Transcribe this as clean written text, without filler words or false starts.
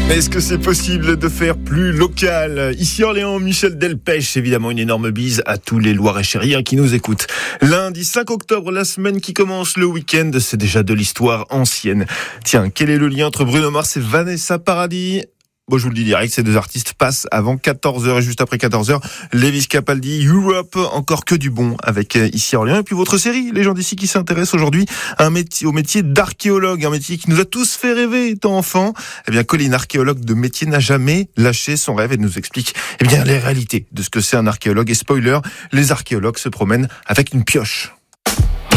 Mais est-ce que c'est possible de faire plus local ? Ici Orléans, Michel Delpech, évidemment une énorme bise à tous les Loiret-Chériens qui nous écoutent. Lundi 5 octobre, la semaine qui commence, le week-end, c'est déjà de l'histoire ancienne. Tiens, quel est le lien entre Bruno Mars et Vanessa Paradis ? Bon, je vous le dis direct, ces deux artistes passent avant 14h et juste après 14h, Lewis Capaldi, Europe, encore que du bon avec Ici Orléans. Et puis votre série, les gens d'ici qui s'intéressent aujourd'hui au métier d'archéologue, un métier qui nous a tous fait rêver étant enfant. Eh bien, Colline, archéologue de métier, n'a jamais lâché son rêve et nous explique, les réalités de ce que c'est un archéologue. Et spoiler, les archéologues se promènent avec une pioche.